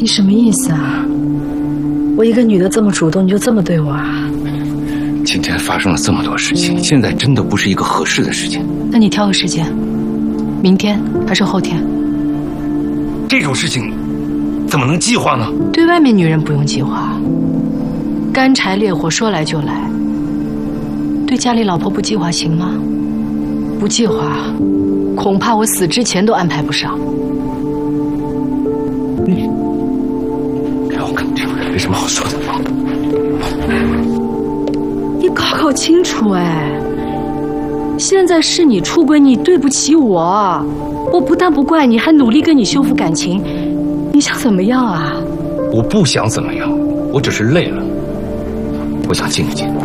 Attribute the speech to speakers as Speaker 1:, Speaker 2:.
Speaker 1: 你什么意思啊？我一个女的这么主动，你就这么对我啊？
Speaker 2: 今天发生了这么多事情，现在真的不是一个合适的时间。
Speaker 1: 那你挑个时间，明天还是后天？
Speaker 2: 这种事情怎么能计划呢？
Speaker 1: 对外面女人不用计划，干柴烈火说来就来。对家里老婆不计划行吗？不计划，恐怕我死之前都安排不上。
Speaker 2: 让我看这个人没什么好说的。
Speaker 1: 你搞清楚哎！现在是你出轨，你对不起我。我不但不怪你，还努力跟你修复感情。你想怎么样啊？
Speaker 2: 我不想怎么样，我只是累了，我想静一静。